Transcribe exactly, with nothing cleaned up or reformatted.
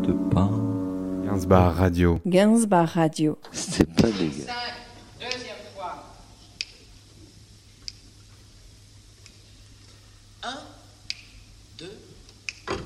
de pain. Gainsbar Radio. Gainsbar Radio. C'est pas dégueu. Deuxième fois. Un.